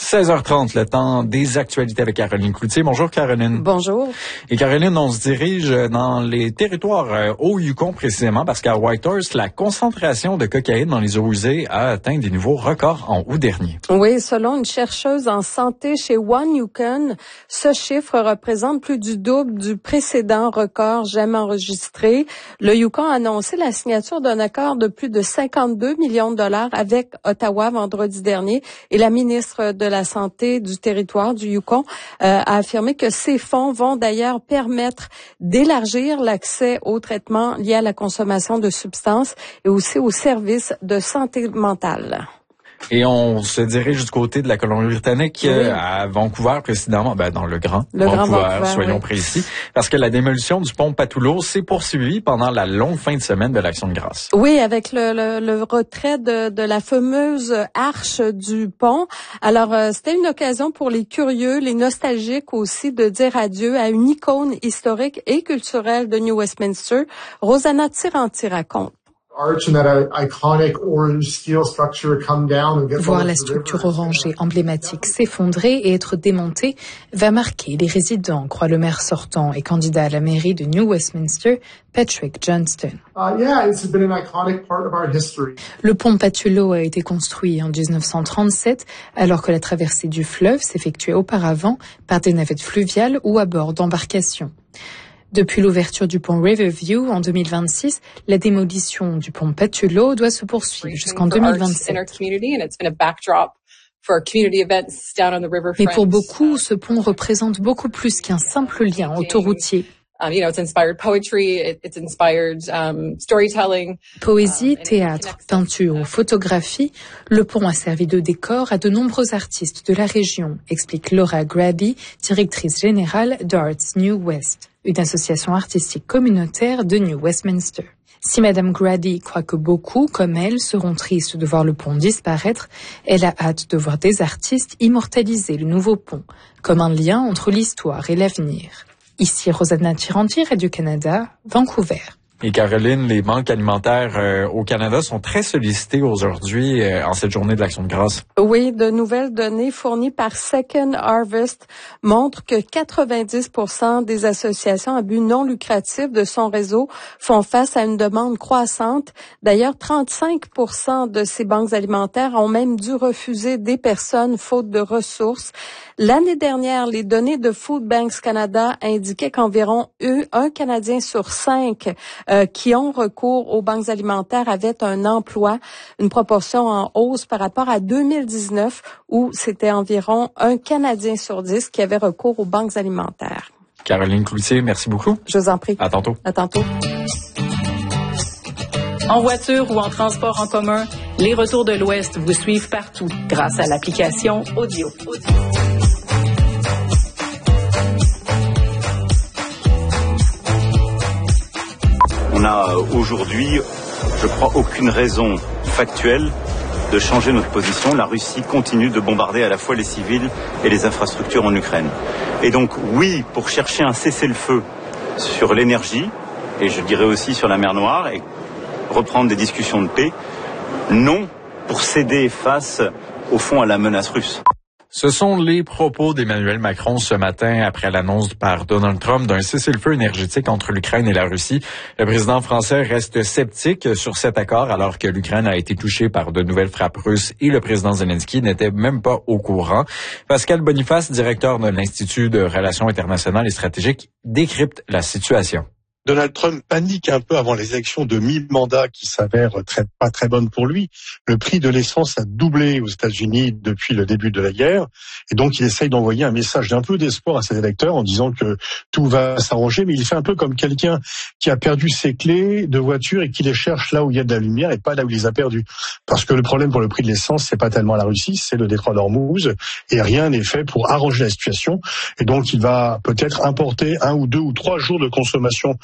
16h30, le temps des actualités avec Caroline Cloutier. Bonjour Caroline. Bonjour. Et Caroline, on se dirige dans les territoires au Yukon précisément parce qu'à Whitehorse, la concentration de cocaïne dans les eaux usées a atteint des nouveaux records en août dernier. Oui, selon une chercheuse en santé chez One Yukon, ce chiffre représente plus du double du précédent record jamais enregistré. Le Yukon a annoncé la signature d'un accord de plus de 52 millions de dollars avec Ottawa vendredi dernier et la ministre de la Santé du territoire du Yukon a affirmé que ces fonds vont d'ailleurs permettre d'élargir l'accès aux traitements liés à la consommation de substances et aussi aux services de santé mentale. Et on se dirige du côté de la Colombie-Britannique, à Vancouver précisément, dans le Grand Vancouver, soyons précis, parce que la démolition du pont Pattullo s'est poursuivie pendant la longue fin de semaine de l'Action de grâce. Oui, avec le retrait de la fameuse arche du pont. Alors, c'était une occasion pour les curieux, les nostalgiques aussi, de dire adieu à une icône historique et culturelle de New Westminster. Rosanna Tiranti raconte. Voir la structure orangée emblématique s'effondrer et être démontée va marquer les résidents, croit le maire sortant et candidat à la mairie de New Westminster, Patrick Johnston. Le pont Pattullo a été construit en 1937, alors que la traversée du fleuve s'effectuait auparavant par des navettes fluviales ou à bord d'embarcations. Depuis l'ouverture du pont Riverview en 2026, la démolition du pont Pattullo doit se poursuivre jusqu'en 2027. Mais pour beaucoup, ce pont représente beaucoup plus qu'un simple lien autoroutier. Poésie, théâtre, peinture ou photographie, le pont a servi de décor à de nombreux artistes de la région, explique Laura Grady, directrice générale d'Arts New West, une association artistique communautaire de New Westminster. Si Madame Grady croit que beaucoup, comme elle, seront tristes de voir le pont disparaître, elle a hâte de voir des artistes immortaliser le nouveau pont, comme un lien entre l'histoire et l'avenir. Ici Rosanna Tiranti, Radio-Canada, Vancouver. Et Caroline, les banques alimentaires au Canada sont très sollicitées aujourd'hui en cette journée de l'Action de grâce. Oui, de nouvelles données fournies par Second Harvest montrent que 90% des associations à but non lucratif de son réseau font face à une demande croissante. D'ailleurs, 35% de ces banques alimentaires ont même dû refuser des personnes faute de ressources. L'année dernière, les données de Food Banks Canada indiquaient qu'environ un Canadien sur 5 qui ont recours aux banques alimentaires avaient un emploi, une proportion en hausse par rapport à 2019 où c'était environ un Canadien sur 10 qui avait recours aux banques alimentaires. Caroline Cloutier, merci beaucoup. Je vous en prie. À tantôt. À tantôt. En voiture ou en transport en commun, les Retours de l'Ouest vous suivent partout grâce à l'application Audio. On n'a aujourd'hui, je crois, aucune raison factuelle de changer notre position. La Russie continue de bombarder à la fois les civils et les infrastructures en Ukraine. Et donc, oui, pour chercher un cessez-le-feu sur l'énergie, et je dirais aussi sur la mer Noire, et reprendre des discussions de paix. Non, pour céder face, au fond, à la menace russe. Ce sont les propos d'Emmanuel Macron ce matin après l'annonce par Donald Trump d'un cessez-le-feu énergétique entre l'Ukraine et la Russie. Le président français reste sceptique sur cet accord alors que l'Ukraine a été touchée par de nouvelles frappes russes et le président Zelensky n'était même pas au courant. Pascal Boniface, directeur de l'Institut de Relations internationales et stratégiques, décrypte la situation. Donald Trump panique un peu avant les élections de mi-mandat qui s'avèrent pas très bonnes pour lui. Le prix de l'essence a doublé aux États-Unis depuis le début de la guerre. Et donc, il essaye d'envoyer un message d'un peu d'espoir à ses électeurs en disant que tout va s'arranger. Mais il fait un peu comme quelqu'un qui a perdu ses clés de voiture et qui les cherche là où il y a de la lumière et pas là où il les a perdues. Parce que le problème pour le prix de l'essence, c'est pas tellement la Russie, c'est le détroit d'Ormuz. Et rien n'est fait pour arranger la situation. Et donc, il va peut-être importer 1 ou 2 ou 3 jours de consommation